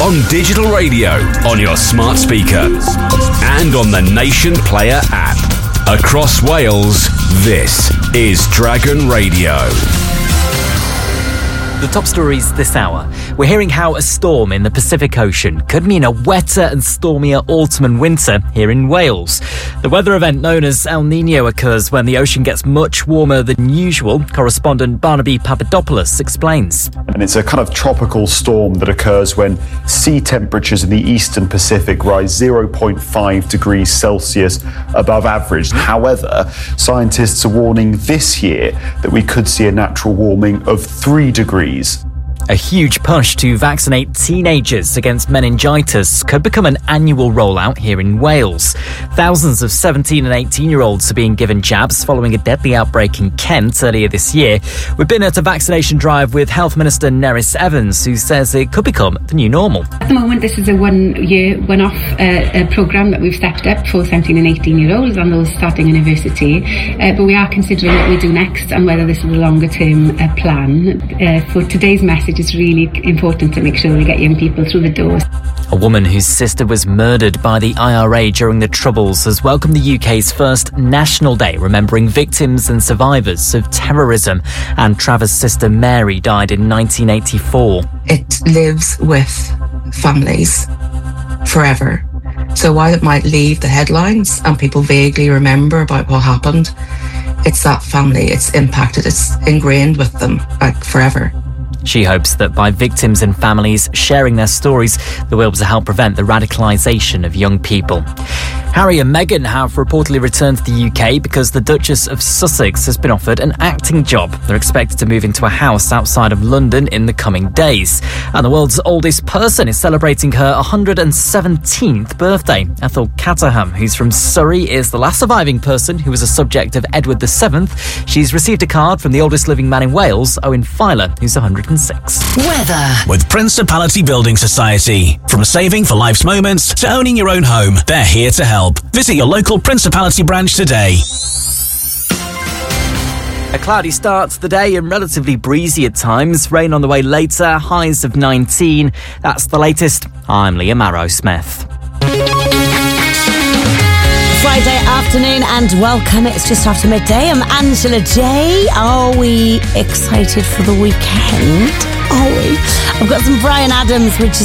on digital radio, on your smart speaker, and on the Nation Player app. Across Wales, this is Dragon Radio. The top stories this hour. We're hearing how a storm in the Pacific Ocean could mean a wetter and stormier autumn and winter here in Wales. The weather event known as El Niño occurs when the ocean gets much warmer than usual. Correspondent Barnaby Papadopoulos explains. And it's a kind of tropical storm that occurs when sea temperatures in the eastern Pacific rise 0.5 degrees Celsius above average. However, scientists are warning this year that we could see a natural warming of 3 degrees. A huge push to vaccinate teenagers against meningitis could become an annual rollout here in Wales. Thousands of 17 and 18-year-olds are being given jabs following a deadly outbreak in Kent earlier this year. We've been at a vaccination drive with Health Minister Nerys Evans, who says it could become the new normal. At the moment, this is a one-off programme that we've stepped up for 17 and 18-year-olds and those starting university. But we are considering what we do next and whether this is a longer-term plan. For today's message, it's really important to make sure we get young people through the doors. A woman whose sister was murdered by the IRA during the Troubles has welcomed the UK's first National Day, remembering victims and survivors of terrorism. And Travis' sister Mary died in 1984. It lives with families forever. So while it might leave the headlines and people vaguely remember about what happened, it's that family, it's impacted, it's ingrained with them, like forever. She hopes that by victims and families sharing their stories, they'll be able to help prevent the radicalisation of young people. Harry and Meghan have reportedly returned to the UK because the Duchess of Sussex has been offered an acting job. They're expected to move into a house outside of London in the coming days. And the world's oldest person is celebrating her 117th birthday. Ethel Caterham, who's from Surrey, is the last surviving person who was a subject of Edward VII. She's received a card from the oldest living man in Wales, Owen Filer, who's 106. Weather with Principality Building Society. From saving for life's moments to owning your own home, they're here to help. Visit your local Principality branch today. A cloudy start to the day and relatively breezy at times. Rain on the way later, highs of 19. That's the latest. I'm Liam Arrowsmith. Friday afternoon and welcome. It's just after midday. I'm Angela J. Are we excited for the weekend? Are we? I've got some Bryan Adams, which is